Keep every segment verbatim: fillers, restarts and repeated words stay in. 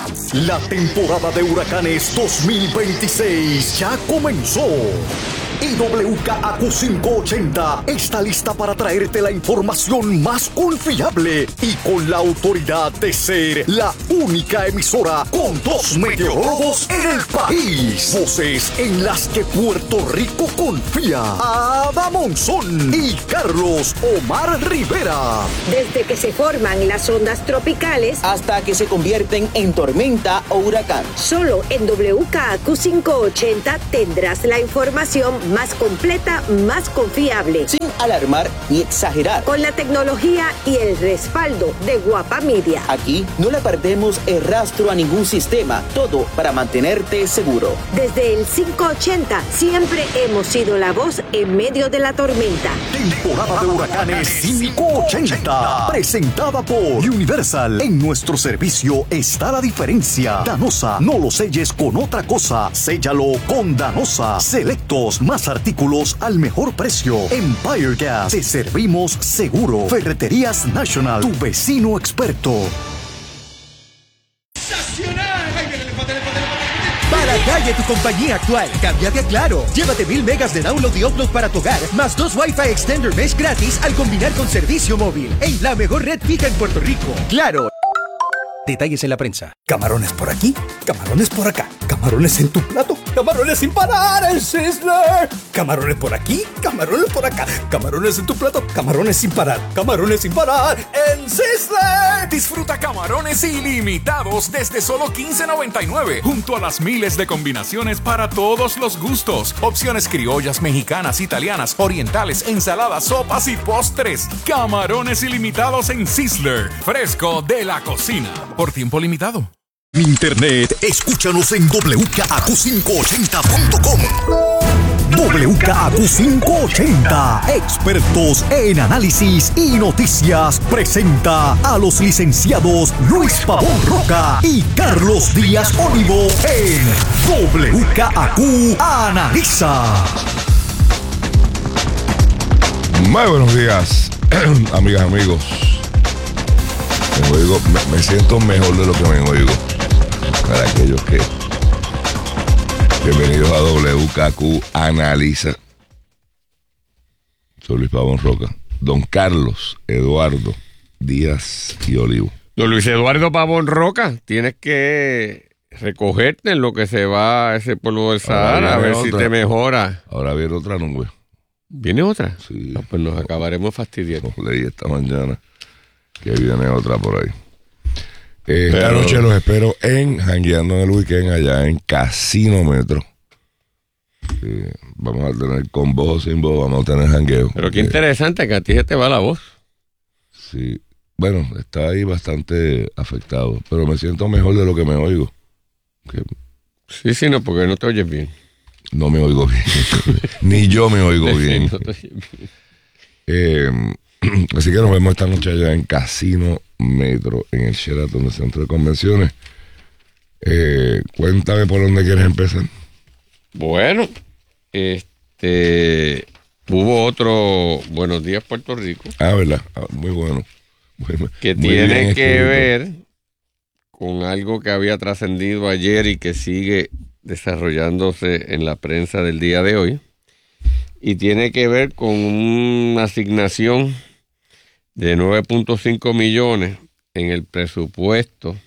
La temporada de huracanes dos mil veintiséis ya comenzó. Y W K A Q quinientos ochenta está lista para traerte la información más confiable y con la autoridad de ser la única emisora con dos meteorólogos en el país. Voces en las que Puerto Rico confía. Ada Monzón y Carlos Omar Rivera. Desde que se forman las ondas tropicales hasta que se convierten en tormenta o huracán. Solo en W K A Q quinientos ochenta tendrás la información más completa, más confiable, sin alarmar ni exagerar, con la tecnología y el respaldo de Guapa Media. Aquí no le perdemos el rastro a ningún sistema, todo para mantenerte seguro. Desde el quinientos ochenta siempre hemos sido la voz en medio de la tormenta. Temporada de huracanes quinientos ochenta, presentada por Universal. En nuestro servicio está la diferencia. Danosa, no lo selles con otra cosa, séllalo con Danosa. Selectos, más artículos al mejor precio. Empire Gas, te servimos seguro. Ferreterías National, tu vecino experto. Para calle tu compañía actual, cámbiate a Claro. Llévate mil megas de download y upload para tu hogar, más dos Wi-Fi Extender Mesh gratis al combinar con servicio móvil. En la mejor red fija en Puerto Rico. Claro. Detalles en la prensa. Camarones por aquí, camarones por acá, camarones en tu plato, camarones sin parar en Sizzler. Camarones por aquí, camarones por acá, camarones en tu plato, camarones sin parar, camarones sin parar en Sizzler. Disfruta camarones ilimitados desde solo quince noventa y nueve, junto a las miles de combinaciones para todos los gustos. Opciones criollas, mexicanas, italianas, orientales, ensaladas, sopas y postres. Camarones ilimitados en Sizzler, fresco de la cocina. Por tiempo limitado. Internet, escúchanos en W K A Q quinientos ochenta punto com. W K A Q quinientos ochenta, expertos en análisis y noticias, presenta a los licenciados Luis Pavón Roca y Carlos Díaz Olivo en W K A Q Analiza. Muy buenos días, amigas, amigos. Me, oigo, me, me siento mejor de lo que me oigo. Para aquellos que... Bienvenidos a W K Q Analiza. Soy Luis Pavón Roca. Don Carlos Eduardo Díaz y Olivo. Don Luis Eduardo Pavón Roca, tienes que recogerte en lo que se va ese polvo del Sahara, a ver otra, si te mejora. Ahora viene otra nube. ¿Viene otra? Sí. No, pues nos acabaremos fastidiando. Leí esta mañana que viene otra por ahí. Eh, Pero... Esta noche los espero en Jangueando en el Weekend, allá en Casino Metro. Eh, vamos a tener con voz o sin voz, vamos a tener jangueo. Pero qué eh, interesante que a ti se te va la voz. Sí, bueno, está ahí bastante afectado, pero me siento mejor de lo que me oigo. Que... Sí, sí, no, porque no te oyes bien. No me oigo bien. Ni yo me oigo sí, bien. No te oyes bien. Eh, Así que nos vemos esta noche allá en Casino Metro, en el Sheraton del Centro de Convenciones. Eh, cuéntame por dónde quieres empezar. Bueno, este hubo otro Buenos Días Puerto Rico. Ah, ¿verdad? Ah, muy bueno. Muy, que muy tiene que ver con algo que había trascendido ayer y que sigue desarrollándose en la prensa del día de hoy. Y tiene que ver con una asignación de nueve punto cinco millones en el presupuesto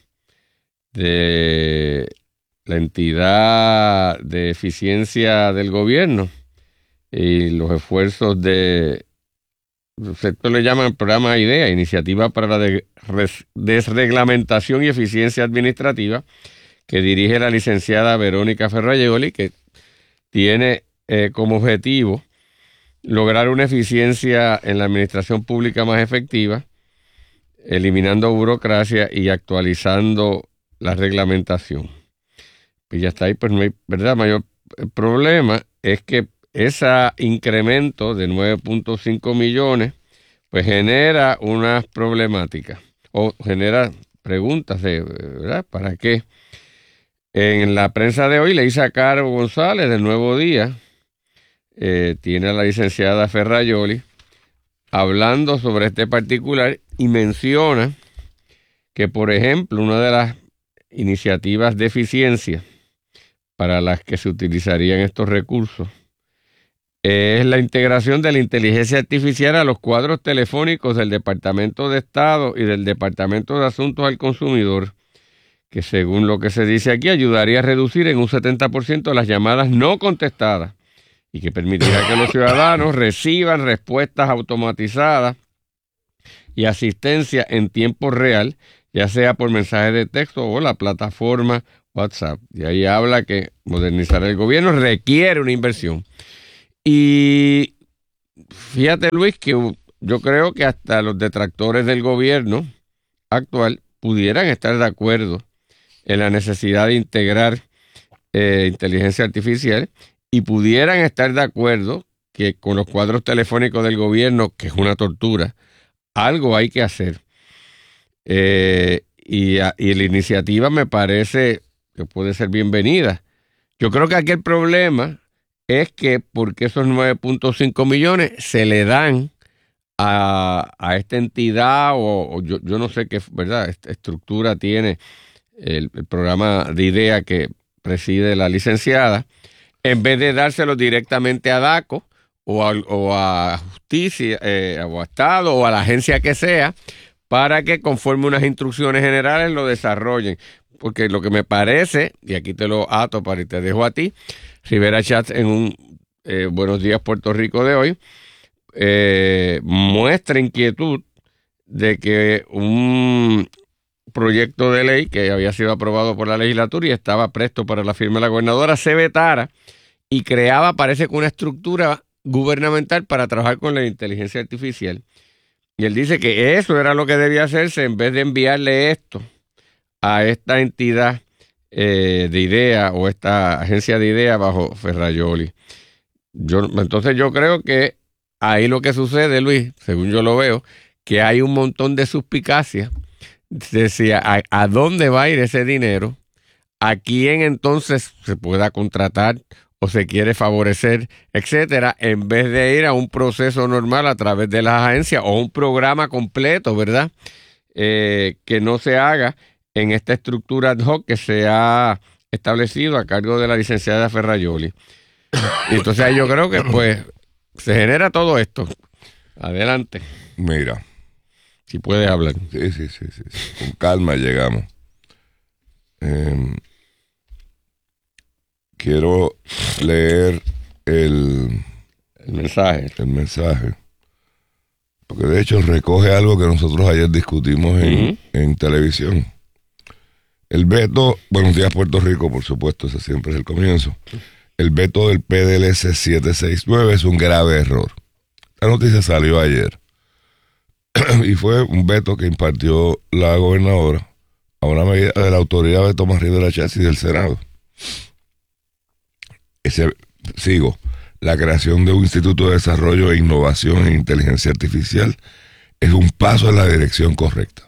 de la entidad de eficiencia del gobierno y los esfuerzos de, esto le llaman programa IDEA, Iniciativa para la de, res, Desreglamentación y Eficiencia Administrativa, que dirige la licenciada Verónica Ferrajoli, que tiene eh, como objetivo lograr una eficiencia en la administración pública más efectiva, eliminando burocracia y actualizando la reglamentación. Pues ya está ahí, pues no hay, ¿verdad? Mayor problema es que ese incremento de nueve punto cinco millones pues genera unas problemáticas o genera preguntas de, ¿verdad? ¿Para qué? En la prensa de hoy le hice a Caro González del Nuevo Día, Eh, tiene a la licenciada Ferrajoli hablando sobre este particular y menciona que, por ejemplo, una de las iniciativas de eficiencia para las que se utilizarían estos recursos es la integración de la inteligencia artificial a los cuadros telefónicos del Departamento de Estado y del Departamento de Asuntos al Consumidor, que según lo que se dice aquí ayudaría a reducir en un setenta por ciento las llamadas no contestadas y que permitirá que los ciudadanos reciban respuestas automatizadas y asistencia en tiempo real, ya sea por mensaje de texto o la plataforma WhatsApp. Y ahí habla que modernizar el gobierno requiere una inversión. Y fíjate, Luis, que yo creo que hasta los detractores del gobierno actual pudieran estar de acuerdo en la necesidad de integrar eh, inteligencia artificial y pudieran estar de acuerdo que con los cuadros telefónicos del gobierno, que es una tortura, algo hay que hacer. Eh, y, y la iniciativa me parece que puede ser bienvenida. Yo creo que aquí el problema es que porque esos nueve punto cinco millones se le dan a, a esta entidad o, o yo, yo no sé qué, ¿verdad?, esta estructura tiene el, el programa de IDEA que preside la licenciada, en vez de dárselo directamente a DACO o a, o a Justicia, eh, o a Estado o a la agencia que sea, para que conforme unas instrucciones generales lo desarrollen. Porque lo que me parece, y aquí te lo ato para y te dejo a ti, Rivera Chats en un eh, Buenos Días Puerto Rico de hoy, eh, muestra inquietud de que un proyecto de ley que había sido aprobado por la legislatura y estaba presto para la firma de la gobernadora se vetara y creaba, parece que una estructura gubernamental para trabajar con la inteligencia artificial. Y él dice que eso era lo que debía hacerse en vez de enviarle esto a esta entidad eh, de IDEA o esta agencia de IDEA bajo Ferrajoli. Yo, entonces yo creo que ahí lo que sucede, Luis, según yo lo veo, que hay un montón de suspicacia de si a, a dónde va a ir ese dinero, a quién entonces se pueda contratar o se quiere favorecer, etcétera, en vez de ir a un proceso normal a través de las agencias o un programa completo, ¿verdad? Eh, que no se haga en esta estructura ad hoc que se ha establecido a cargo de la licenciada Ferrajoli. Y entonces ahí yo creo que pues se genera todo esto. Adelante. Mira. Si puedes hablar. Sí, sí, sí, sí. Con calma llegamos. Eh, quiero leer el, el mensaje. El mensaje. Porque de hecho recoge algo que nosotros ayer discutimos en, uh-huh. en televisión. El veto, Buenos Días Puerto Rico, por supuesto, ese siempre es el comienzo. El veto del P D L S setecientos sesenta y nueve es un grave error. La noticia salió ayer. Y fue un veto que impartió la gobernadora a una medida de la autoridad de Tomás Rivera Chats y del Senado. Ese, sigo, la creación de un Instituto de Desarrollo e Innovación en Inteligencia Artificial es un paso en la dirección correcta.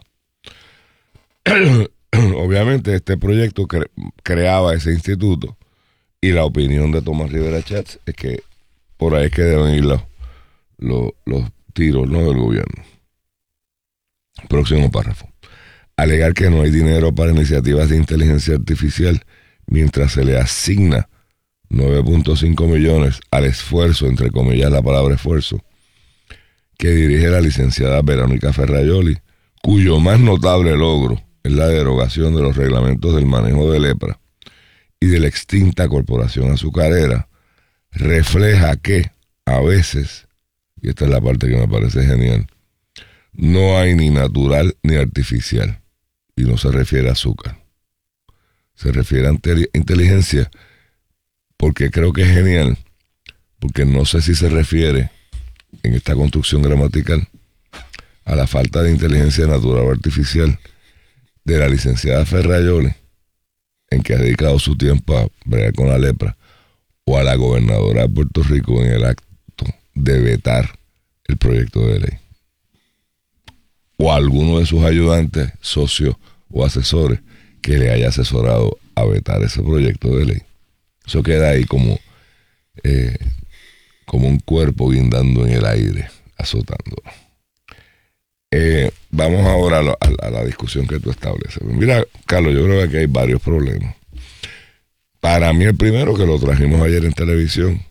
Obviamente este proyecto cre- creaba ese instituto y la opinión de Tomás Rivera Chats es que por ahí es que deben ir los, los, los tiros, ¿no?, del gobierno. Próximo párrafo. Alegar que no hay dinero para iniciativas de inteligencia artificial mientras se le asigna nueve punto cinco millones al esfuerzo, entre comillas la palabra esfuerzo, que dirige la licenciada Verónica Ferrajoli, cuyo más notable logro es la derogación de los reglamentos del manejo de lepra y de la extinta Corporación Azucarera, refleja que a veces, y esta es la parte que me parece genial, no hay ni natural ni artificial, y no se refiere a azúcar, se refiere a inteligencia, porque creo que es genial, porque no sé si se refiere en esta construcción gramatical a la falta de inteligencia natural o artificial de la licenciada Ferrajoli, en que ha dedicado su tiempo a bregar con la lepra, o a la gobernadora de Puerto Rico en el acto de vetar el proyecto de ley, o a alguno de sus ayudantes, socios o asesores que le haya asesorado a vetar ese proyecto de ley. Eso queda ahí como, eh, como un cuerpo guindando en el aire, azotándolo. Eh, vamos ahora a, lo, a, a la discusión que tú estableces. Mira, Carlos, yo creo que aquí hay varios problemas. Para mí el primero, que lo trajimos ayer en televisión,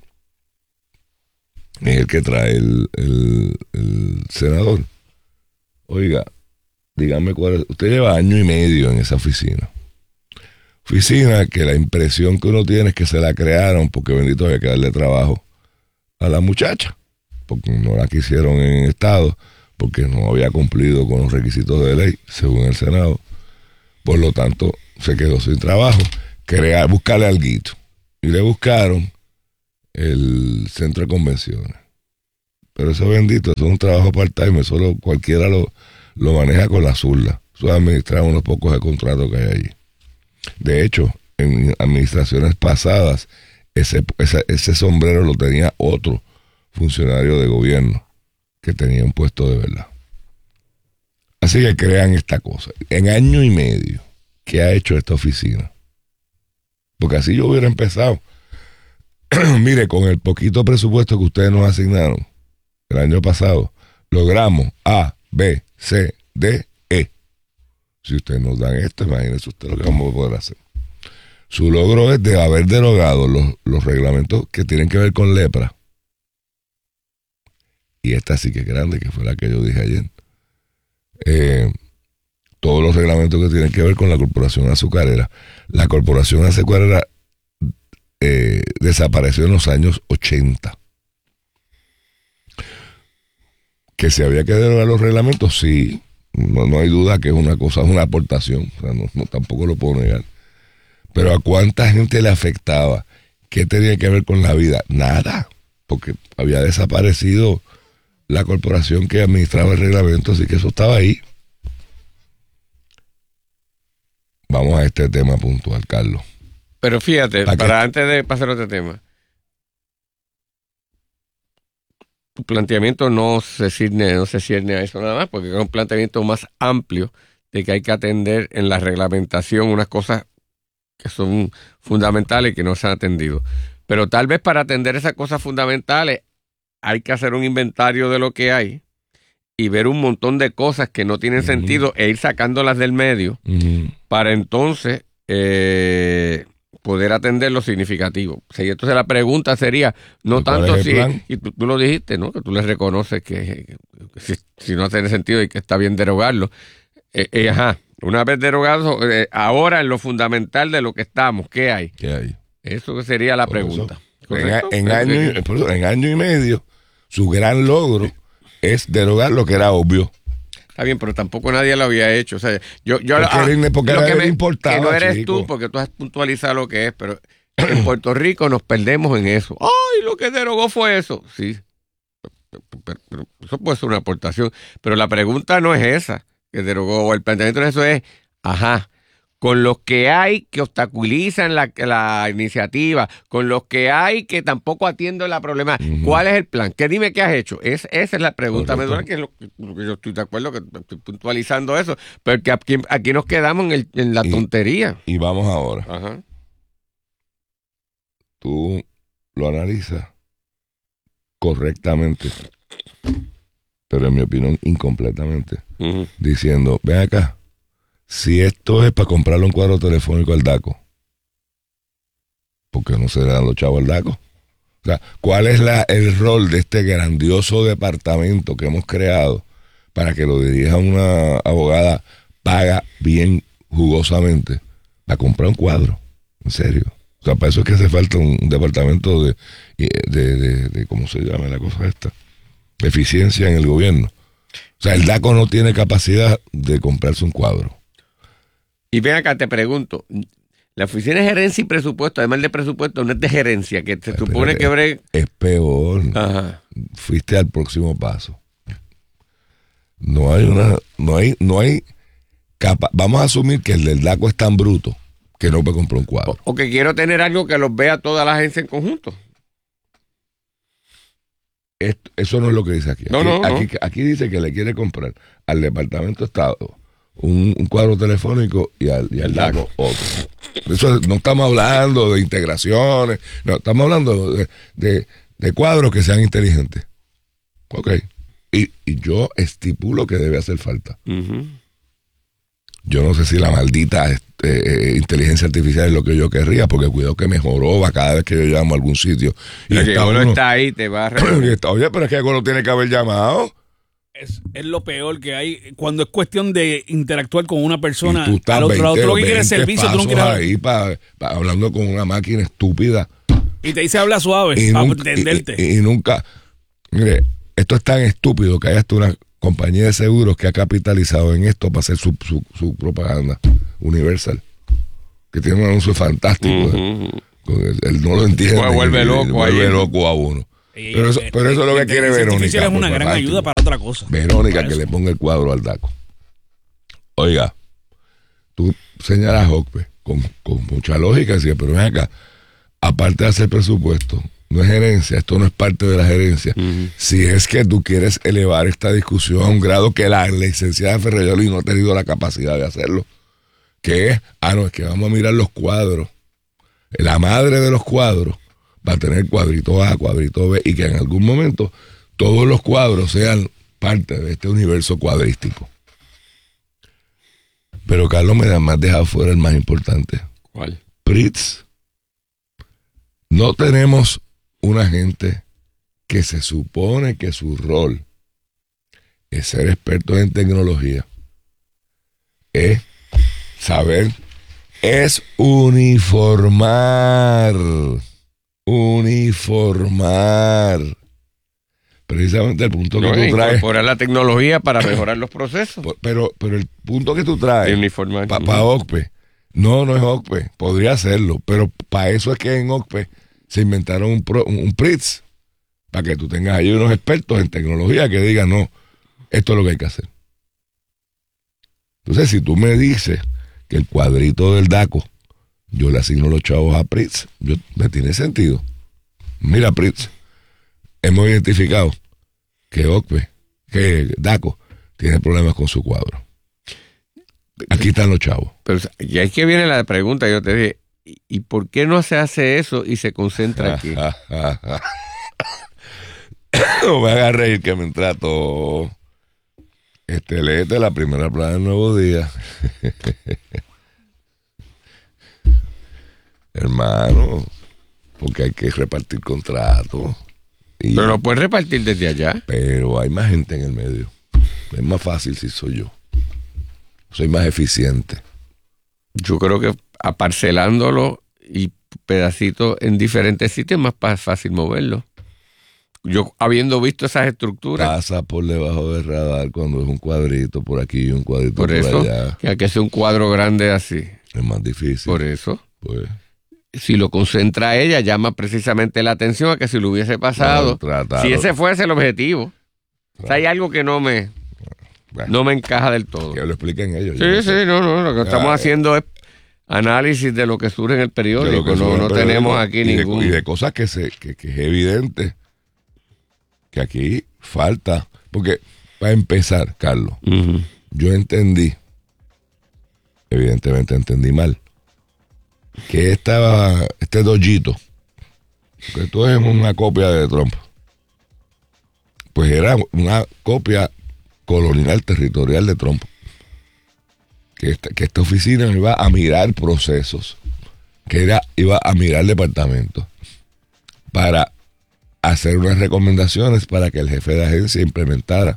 es el que trae el, el, el senador. Oiga, dígame cuál es. Usted lleva año y medio en esa oficina. Oficina que la impresión que uno tiene es que se la crearon porque bendito había que darle trabajo a la muchacha, porque no la quisieron en estado, porque no había cumplido con los requisitos de ley, según el Senado. Por lo tanto, se quedó sin trabajo. Crear, buscarle alguito. Y le buscaron el centro de convenciones. Pero eso bendito, eso es un trabajo part-time, solo cualquiera lo, lo maneja con la zurda. Eso es administrar unos pocos de contratos que hay allí. De hecho, en administraciones pasadas, ese, ese, ese sombrero lo tenía otro funcionario de gobierno que tenía un puesto de verdad. Así que crean esta cosa. En año y medio, ¿qué ha hecho esta oficina? Porque así yo hubiera empezado. Mire, con el poquito presupuesto que ustedes nos asignaron el año pasado, logramos A, B, C, D, E. Si ustedes nos dan esto, imagínense usted lo que vamos a poder hacer. Su logro es de haber derogado los, los reglamentos que tienen que ver con lepra. Y esta sí que es grande, que fue la que yo dije ayer. Eh, todos los reglamentos que tienen que ver con la corporación azucarera. La corporación azucarera eh, desapareció en los años ochenta. Que se había que derogar los reglamentos, sí. No, no hay duda que es una cosa, es una aportación. O sea, no, no, tampoco lo puedo negar. Pero ¿a cuánta gente le afectaba? ¿Qué tenía que ver con la vida? Nada. Porque había desaparecido la corporación que administraba el reglamento, así que eso estaba ahí. Vamos a este tema puntual, Carlos. Pero fíjate, ¿para, para antes de pasar a otro tema, tu planteamiento no se cierne, no se cierne a eso nada más, porque es un planteamiento más amplio de que hay que atender en la reglamentación unas cosas que son fundamentales y que no se han atendido. Pero tal vez para atender esas cosas fundamentales hay que hacer un inventario de lo que hay y ver un montón de cosas que no tienen uh-huh. sentido e ir sacándolas del medio uh-huh. para entonces eh, poder atender lo significativo. O sea, y entonces la pregunta sería, no tanto si, y tú, tú lo dijiste, ¿no? Que tú les reconoces que, que si, si no tiene sentido y que está bien derogarlo. Eh, eh, ajá, una vez derogado, eh, ahora en lo fundamental de lo que estamos, ¿qué hay? ¿Qué hay? Eso sería la Por pregunta. En, en, año y, en año y medio, su gran logro es derogar lo que era obvio. Está bien, pero tampoco nadie lo había hecho. O sea, yo, yo porque, ah, era, porque lo que me importaba, que no eres chico. tú, porque tú has puntualizado lo que es, pero en Puerto Rico nos perdemos en eso. ¡Ay, lo que derogó fue eso! Sí, pero, pero eso puede ser una aportación. Pero la pregunta no es esa, que derogó, o el planteamiento de eso es, ajá, con los que hay que obstaculizan la, la iniciativa, con los que hay que tampoco atienden la problema. Uh-huh. ¿Cuál es el plan? ¿Qué dime qué has hecho? Es, esa es la pregunta. Me duele que, lo, que yo estoy de acuerdo, que estoy puntualizando eso, pero que aquí, aquí nos quedamos en, el, en la y, tontería. Y vamos ahora. Ajá. Tú lo analizas correctamente, pero en mi opinión incompletamente, uh-huh. diciendo, ven acá, si esto es para comprarle un cuadro telefónico al DACO, ¿por qué no se le dan los chavos al DACO? O sea, ¿cuál es la, el rol de este grandioso departamento que hemos creado para que lo dirija una abogada paga bien jugosamente para comprar un cuadro? En serio. O sea, para eso es que hace falta un, un departamento de, de, de, de, de, ¿cómo se llama la cosa esta? Eficiencia en el gobierno. O sea, el DACO no tiene capacidad de comprarse un cuadro. Y ven acá, te pregunto, la oficina de gerencia y presupuesto, además de presupuesto, no es de gerencia, que se supone que bre... Es peor. Ajá. Fuiste al próximo paso. No hay una, no hay, no hay capa... Vamos a asumir que el del DACO es tan bruto que no puede comprar un cuadro. O, o que quiero tener algo que los vea toda la agencia en conjunto. Esto, eso no es lo que dice aquí. Aquí, no, no, aquí, no. aquí dice que le quiere comprar al Departamento de Estado Un, un cuadro telefónico y al, y al DACO otro. Eso, no estamos hablando de integraciones, no, estamos hablando de, de, de cuadros que sean inteligentes. Ok. y, y yo estipulo que debe hacer falta. Uh-huh. Yo no sé si la maldita este, inteligencia artificial es lo que yo querría, porque cuidado que me joroba cada vez que yo llamo a algún sitio. Y que uno está ahí, te va a re- Oye, pero es que uno tiene que haber llamado. Es, es lo peor que hay cuando es cuestión de interactuar con una persona Y tú estás al otro lado. veinte, Tú lo que quieres es servicio, tú no quieres ahí pa, pa, hablando con una máquina estúpida. Y te dice habla suave Y para nunca, entenderte. Y, y, y nunca. Mire, esto es tan estúpido que hay hasta una compañía de seguros que ha capitalizado en esto para hacer su, su, su propaganda Universal, que tiene un anuncio fantástico. Uh-huh. Él, él no lo entiende. Pues vuelve loco, vuelve ahí. loco a uno. Y, Pero eso, eh, pero eso es lo que quiere Verónica. Es una gran favor, ayuda para otra cosa. Verónica, para que eso. le ponga el cuadro al DACO. Oiga, tú señalas a Ocpe con, con mucha lógica, decía, pero ven acá, aparte de hacer presupuesto, no es gerencia, esto no es parte de la gerencia. Uh-huh. Si es que tú quieres elevar esta discusión a un grado que la licenciada Ferreyoli no ha tenido la capacidad de hacerlo, que es, ah, no, es que vamos a mirar los cuadros. La madre de los cuadros va a tener cuadrito A, cuadrito B, y que en algún momento todos los cuadros sean parte de este universo cuadrístico. Pero Carlos me ha dejado fuera el más importante. ¿Cuál? P R I T S. No tenemos una gente que se supone que su rol es ser expertos en tecnología, es saber, es uniformar, uniformar. Precisamente el punto que no, tú traes. Incorporar la tecnología para mejorar los procesos. Pero, pero el punto que tú traes para pa, pa Ocpe, no, no es Ocpe, podría hacerlo, pero para eso es que en Ocpe se inventaron un, pro, un, un P R I T S, para que tú tengas ahí unos expertos en tecnología que digan, no, esto es lo que hay que hacer. Entonces, si tú me dices que el cuadrito del DACO, yo le asigno los chavos a P R I T S, yo, me tiene sentido. Mira, P R I T S, hemos identificado que Ocpe, que DACO, tiene problemas con su cuadro. Aquí están los chavos. Pero, y ahí que viene la pregunta, yo te dije, ¿y por qué no se hace eso y se concentra aquí? No me hagas reír que me trato. Este, léete la primera plana del Nuevo Día. Hermano, porque hay que repartir contratos. Y, pero lo puedes repartir desde allá. Pero hay más gente en el medio. Es más fácil si soy yo. Soy más eficiente. Yo creo que aparcelándolo y pedacitos en diferentes sitios es más fácil moverlo. Yo, habiendo visto esas estructuras. Pasa por debajo del radar cuando es un cuadrito por aquí y un cuadrito por, por eso, allá. Que hay que hacer un cuadro grande así. Es más difícil. Por eso. Pues. Si lo concentra ella, llama precisamente la atención a que si lo hubiese pasado, bueno, si ese fuese el objetivo. O sea, hay algo que no me, bueno, no me encaja del todo. Que lo expliquen ellos. Sí, no sí, sé. no, no. Lo que ya, estamos haciendo es análisis de lo que surge en el periódico. No, no tenemos aquí y ningún. De, y de cosas que, se, que, que es evidente que aquí falta. Porque, para empezar, Carlos, uh-huh. yo entendí, evidentemente entendí mal, que esta, este doyito, que esto es una copia de Trump, pues era una copia colonial territorial de Trump. Que esta, que esta oficina iba a mirar procesos, que era, iba a mirar departamentos, para hacer unas recomendaciones para que el jefe de agencia implementara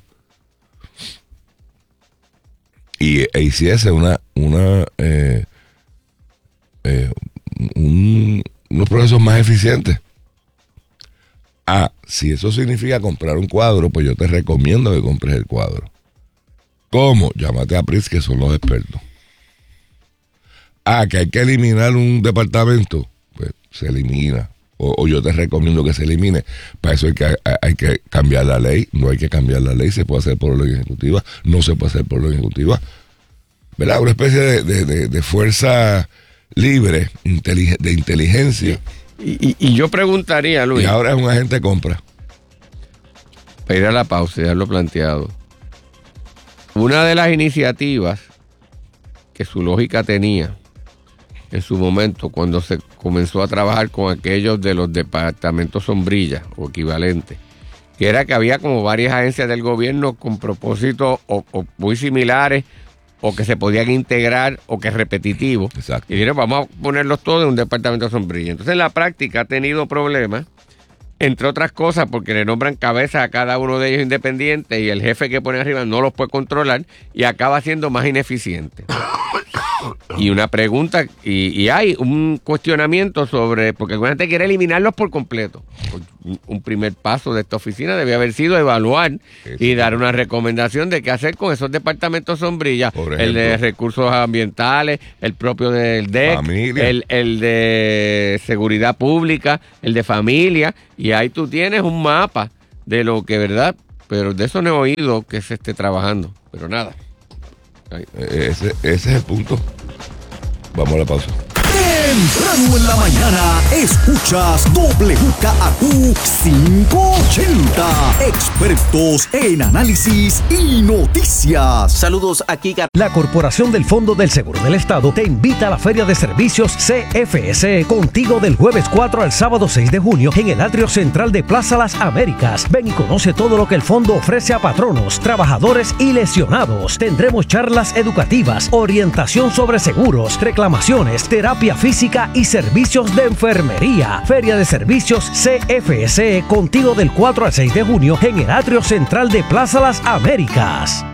y e hiciese una, una eh, eh, un, unos procesos más eficientes. Ah, si eso significa comprar un cuadro, pues yo te recomiendo que compres el cuadro. ¿Cómo? Llámate a P R I T S, que son los expertos. Ah, que hay que eliminar un departamento, pues se elimina. O, o yo te recomiendo que se elimine. Para eso hay que, hay, hay que cambiar la ley. No hay que cambiar la ley, se puede hacer por ley ejecutiva, no se puede hacer por ley ejecutiva. ¿Verdad? Una especie de, de, de, de fuerza libre, intelig- de inteligencia. Y, y, y yo preguntaría, Luis. Y ahora es un agente de compra. Para ir a la pausa y dejarlo planteado. Una de las iniciativas que su lógica tenía en su momento, cuando se comenzó a trabajar con aquellos de los departamentos sombrilla o equivalentes, que era que había como varias agencias del gobierno con propósitos o, o muy similares, o que se podían integrar, o que es repetitivo. Exacto. Y dijeron, vamos a ponerlos todos en un departamento sombrilla. Entonces, en la práctica ha tenido problemas, entre otras cosas, porque le nombran cabezas a cada uno de ellos independientes y el jefe que pone arriba no los puede controlar y acaba siendo más ineficiente. Y una pregunta, y, y hay un cuestionamiento sobre, porque alguna gente quiere eliminarlos por completo. Un, un primer paso de esta oficina debe haber sido evaluar Eso. y dar una recomendación de qué hacer con esos departamentos sombrillas, el de recursos ambientales, el propio del D E C, el, el de seguridad pública, el de familia, y ahí tú tienes un mapa de lo que, ¿verdad? Pero de eso no he oído que se esté trabajando, pero nada. Ese, ese es el punto. Vamos a la pausa. Temprano en la mañana escuchas W K A Q quinientos ochenta. Expertos en análisis y noticias. Saludos, aquí La Corporación del Fondo del Seguro del Estado te invita a la Feria de Servicios C F S contigo del jueves cuatro al sábado seis de junio en el atrio central de Plaza Las Américas. Ven y conoce todo lo que el fondo ofrece a patronos, trabajadores y lesionados. Tendremos charlas educativas, orientación sobre seguros, reclamaciones, terapia física y servicios de enfermería. Feria de Servicios C F S contigo del cuatro al seis de junio en el atrio central de Plaza Las Américas.